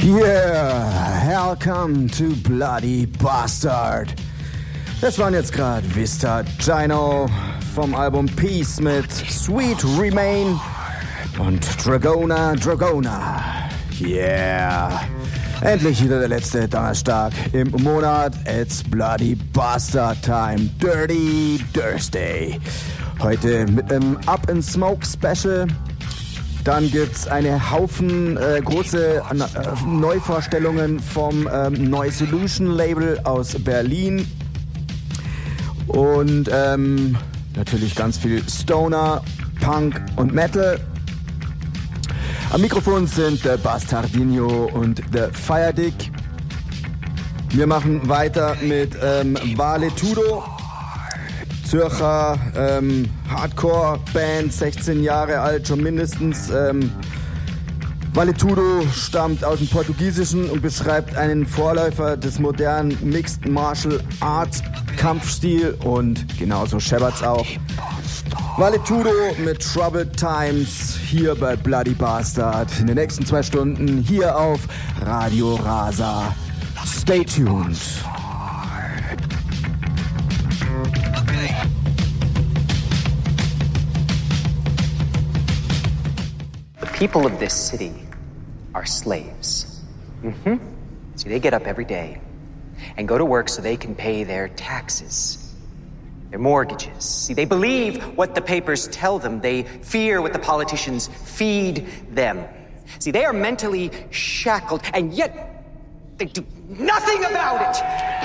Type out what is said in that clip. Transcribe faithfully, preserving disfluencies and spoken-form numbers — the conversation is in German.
Yeah, welcome to Bloody Bastard. Das waren jetzt gerade Vista Gino vom Album Peace mit Sweet Remain und Dragona Dragona. Yeah. Endlich wieder der letzte Donnerstag im Monat. It's Bloody Bastard Time. Dirty Thursday. Heute mit einem Up in Smoke Special. Dann gibt's eine Haufen äh, große äh, Neuvorstellungen vom ähm, Neu Solution Label aus Berlin. Und ähm, natürlich ganz viel Stoner, Punk und Metal. Am Mikrofon sind der Bastardinho und der Firedick. Wir machen weiter mit ähm, Vale Tudo, Zürcher ähm, Hardcore-Band, sechzehn Jahre alt, schon mindestens. Ähm, Vale Tudo stammt aus dem Portugiesischen und beschreibt einen Vorläufer des modernen Mixed Martial Arts Kampfstil und genauso scheppert's auch. Vale Tudo mit Troubled Times hier bei Bloody Bastard in den nächsten zwei Stunden hier auf Radio Rasa. Stay tuned. The people of this city are slaves. Mm-hmm. See, they get up every day and go to work so they can pay their taxes. Their mortgages. See, they believe what the papers tell them. They fear what the politicians feed them. See, they are mentally shackled, and yet they do nothing about it.